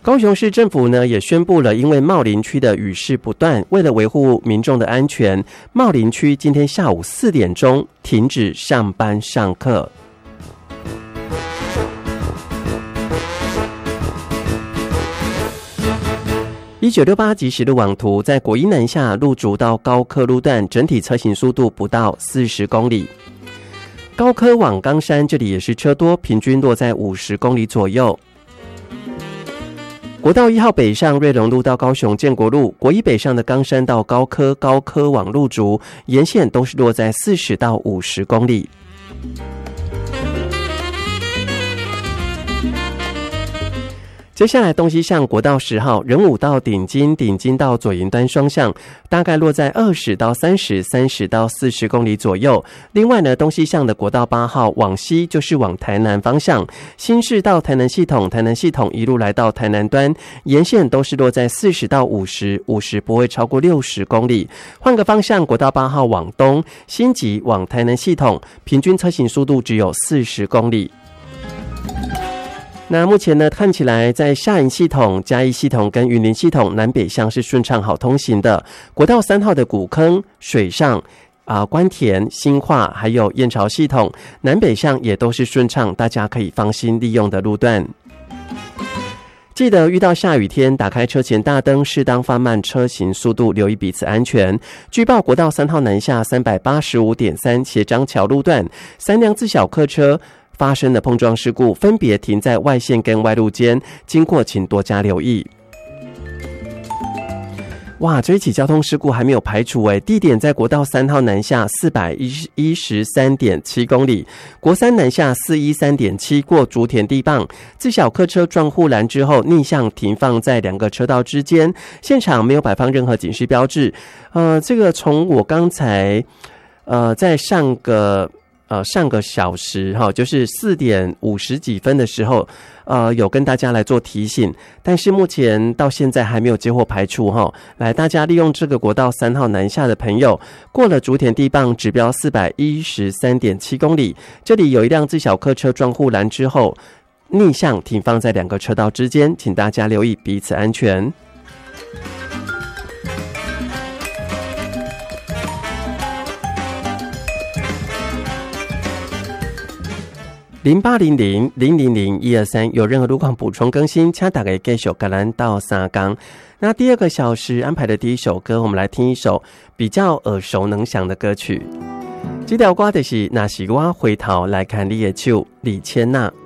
高雄市政府呢也宣布了，因为茂林区的雨势不断，为了维护民众的安全，茂林区今天下午4点钟停止上班上课。1968即时路网图，在国一南下路竹到高科路段，整体车行速度不到40公里。高科往冈山，这里也是车多，平均落在50公里左右。国道1号北上瑞隆路到高雄建国路，国一北上的冈山到高科，高科往路竹，沿线都是落在40到50公里。接下来东西向国道10号仁武到顶金，顶金到左营端双向，大概落在20到30、30到40公里左右。另外呢，东西向的国道8号往西就是往台南方向，新市到台南系统，台南系统一路来到台南端，沿线都是落在40到50， 50不会超过60公里。换个方向，国道8号往东，新集往台南系统，平均车行速度只有40公里。那目前呢，看起来在下营系统、嘉义系统跟云林系统南北向是顺畅好通行的。国道3号的古坑、水上、关田、新化还有燕巢系统南北向也都是顺畅，大家可以放心利用的路段。记得遇到下雨天，打开车前大灯，适当放慢车行速度，留意彼此安全。据报国道3号南下 385.3 协章桥路段，3辆自小客车发生的碰撞事故，分别停在外线跟外路间，经过请多加留意。哇，这一起交通事故还没有排除地点在国道3号南下 413.7 公里，国3南下 413.7 过竹田地磅，自小客车撞护栏之后逆向停放在2个车道之间，现场没有摆放任何警示标志。这个从我刚才在上个小时就是4点50几分的时候有跟大家来做提醒，但是目前到现在还没有接获排除来，大家利用这个国道3号南下的朋友，过了竹田地磅指标 413.7 公里，这里有一辆自小客车撞护栏之后逆向停放在2个车道之间，请大家留意彼此安全。0800-000-123，有任何路况补充更新，请大家继续跟咱到3天。那第2个小时安排的第一首歌，我们来听一首比较耳熟能详的歌曲。这条歌就是若是我回头来看你的手，李千娜。